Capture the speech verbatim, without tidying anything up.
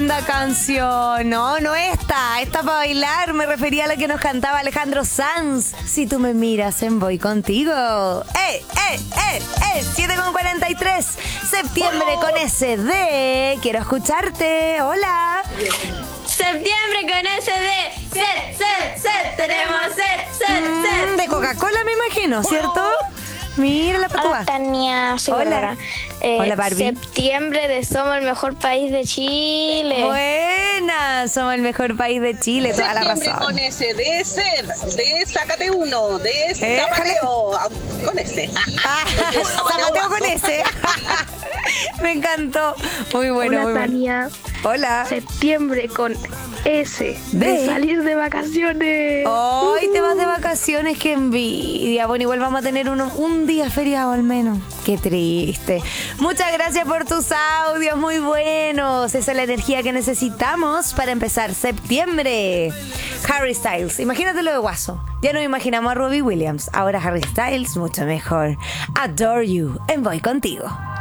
linda canción. No, no esta. Esta para bailar. Me refería a la que nos cantaba Alejandro Sanz. Si tú me miras en Voy Contigo. ¡Eh, eh, eh, eh! siete con cuarenta y tres. Septiembre con S D. Quiero escucharte. Hola. Septiembre con S D. Set, set, set. Tenemos set, set, set. Mm, de Coca-Cola me imagino, ¿cierto? Mira la patúa. Hola, Tania. Soy Hola. Bárbara. Eh, Hola, Barbie. Septiembre de Somos el mejor país de Chile. Buena, somos el mejor país de Chile, toda la Septiembre razón. con ese, de ser, de sácate uno, de Eh, zapateo, con ese. Ah, zapateo con ese. Me encantó. Muy bueno, Hola, muy bueno. Tania. Hola. Septiembre con S. De- De salir de vacaciones. Hoy te vas de vacaciones, qué envidia. Bueno, igual vamos a tener uno, un día feriado al menos. Qué triste. Muchas gracias por tus audios, muy buenos. Esa es la energía que necesitamos para empezar septiembre. Harry Styles, imagínate lo de Guaso. Ya nos imaginamos a Robbie Williams. Ahora Harry Styles, mucho mejor. Adore You, en Voy Contigo.